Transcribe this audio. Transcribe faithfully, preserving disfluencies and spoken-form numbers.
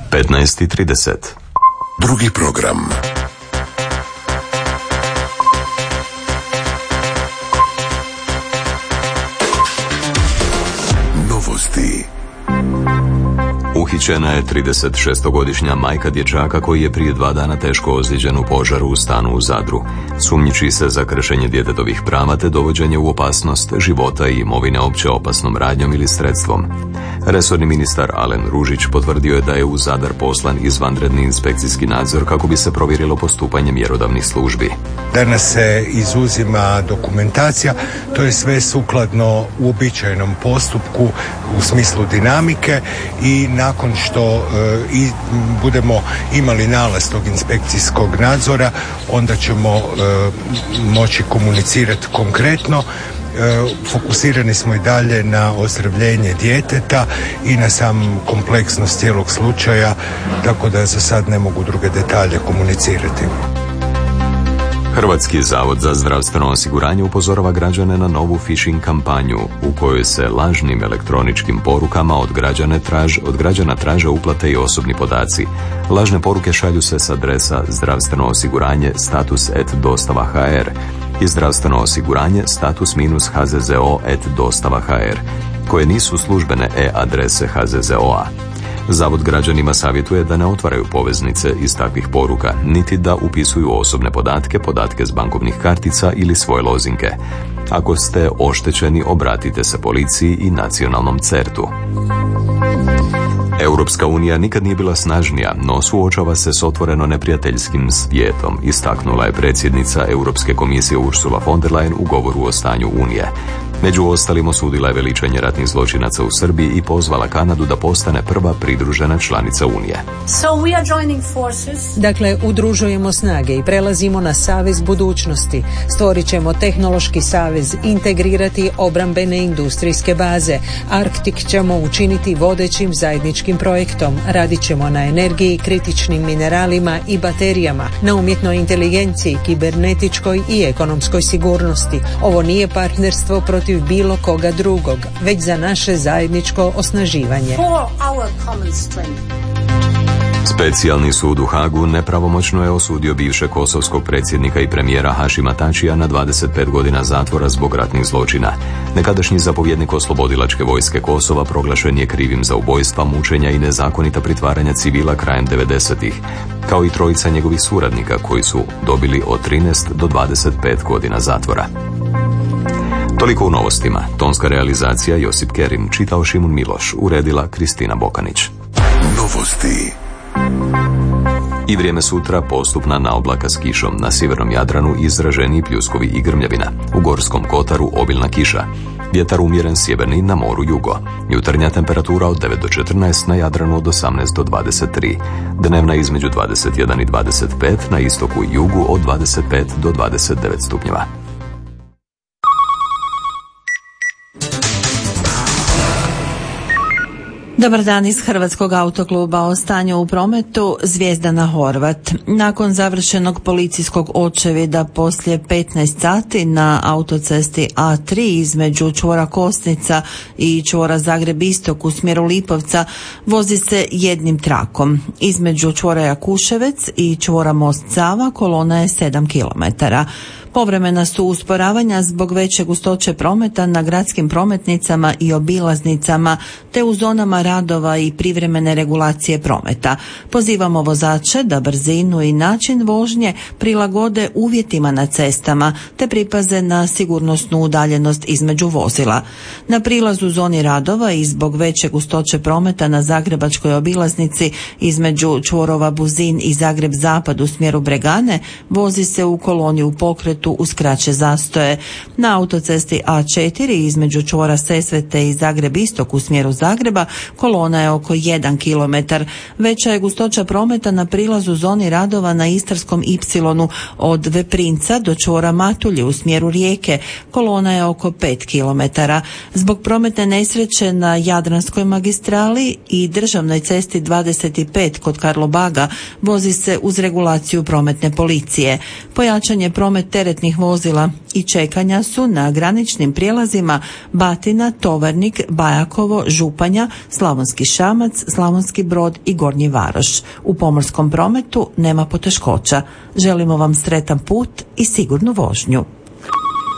petnaest i trideset. Drugi program. Novosti. Uhićena je tridesetšestogodišnja majka dječaka koji je prije dva dana teško ozlijeđen u požaru u stanu u Zadru. Sumnjiči se za kršenje djetetovih prava te dovođenje u opasnost života i imovine opće opasnom radnjom ili sredstvom. Resorni ministar Alen Ružić potvrdio je da je u Zadar poslan izvanredni inspekcijski nadzor kako bi se provjerilo postupanje mjerodavnih službi. Danas se izuzima dokumentacija, to je sve sukladno uobičajenom postupku u smislu dinamike i nakon što e, i budemo imali nalaz tog inspekcijskog nadzora, onda ćemo e, moći komunicirati konkretno. Fokusirani smo i dalje na ozdravljenje djeteta i na sam kompleksnost cijelog slučaja, tako da za sad ne mogu druge detalje komunicirati. Hrvatski zavod za zdravstveno osiguranje upozorava građane na novu phishing kampanju u kojoj se lažnim elektroničkim porukama od građana traže, od građana traže uplate i osobni podaci. Lažne poruke šalju se s adresa zdravstveno osiguranje status et dostava hr i zdravstveno osiguranje status minus hzzo et dostava hr, koje nisu službene e-adrese ha zet zet o a. Zavod građanima savjetuje da ne otvaraju poveznice iz takvih poruka, niti da upisuju osobne podatke, podatke s bankovnih kartica ili svoje lozinke. Ako ste oštećeni, obratite se policiji i nacionalnom certu. Europska unija nikad nije bila snažnija, no suočava se s otvoreno neprijateljskim svijetom, istaknula je predsjednica Europske komisije Ursula von der Leyen u govoru o stanju Unije. Među ostalim osudila je veličanje ratnih zločinaca u Srbiji i pozvala Kanadu da postane prva pridružena članica Unije. So we are joining forces. Dakle, udružujemo snage i prelazimo na savez budućnosti. Stvorit ćemo tehnološki savez, integrirati obrambene industrijske baze. Arktik ćemo učiniti vodećim zajedničkim projektom. Radit ćemo na energiji, kritičnim mineralima i baterijama, na umjetnoj inteligenciji, kibernetičkoj i ekonomskoj sigurnosti. Ovo nije partnerstvo protiv bilo koga drugog, već za naše zajedničko osnaživanje. Specijalni sud u Hagu nepravomoćno je osudio bivšeg kosovskog predsjednika i premijera Hašima Tačija na dvadeset pet godina zatvora zbog ratnih zločina. Nekadašnji zapovjednik oslobodilačke vojske Kosova proglašen je krivim za ubojstva, mučenja i nezakonita pritvaranja civila krajem devedesetih, kao i trojica njegovih suradnika koji su dobili od trinaest do dvadeset pet godina zatvora. Toliko u novostima. Tonska realizacija Josip Kerim, čitao Šimun Miloš, uredila Kristina Bokanić. Novosti. I vrijeme sutra postupna naoblaka s kišom, na sjevernom Jadranu izraženiji pljuskovi i grmljavina, u Gorskom kotaru obilna kiša. Vjetar umjeren sjeverni, na moru jugo. Jutarnja temperatura od devet do četrnaest, na Jadranu od osamnaest do dvadeset tri. Dnevna između dvadeset jedan i dvadeset pet, na istoku i jugu od dvadeset pet do dvadeset devet stupnjeva. Dobar dan iz Hrvatskog autokluba. O stanju u prometu Zvijezdana Horvat. Nakon završenog policijskog očevida poslije petnaest sati na autocesti A tri između čvora Kosnica i čvora Zagreb Istok u smjeru Lipovca vozi se jednim trakom. Između čvora Jakuševec i čvora Most Sava kolona je sedam kilometara. Povremena su usporavanja zbog veće gustoće prometa na gradskim prometnicama i obilaznicama, te u zonama radova i privremene regulacije prometa. Pozivamo vozače da brzinu i način vožnje prilagode uvjetima na cestama, te pripaze na sigurnosnu udaljenost između vozila. Na prilazu zoni radova i zbog veće gustoće prometa na zagrebačkoj obilaznici između čvorova Buzin i Zagreb Zapad u smjeru Bregane vozi se u koloni u pokretu uz kraće zastoje. Na autocesti A četiri između čvora Sesvete i Zagreb Istok u smjeru Zagreba kolona je oko jedan kilometar. Veća je gustoća prometa na prilazu zoni radova na Istarskom ipsilonu od Veprinca do čvora Matulje u smjeru Rijeke. Kolona je oko pet kilometara. Zbog prometne nesreće na Jadranskoj magistrali i državnoj cesti dvadeset pet kod Karlobaga vozi se uz regulaciju prometne policije. Pojačan je promet tereta teretnih vozila i čekanja su na graničnim prijelazima Batina, Tovarnik, Bajakovo, Županja, Slavonski Šamac, Slavonski Brod i Gornji Varoš. U pomorskom prometu nema poteškoća. Želimo vam sretan put i sigurnu vožnju.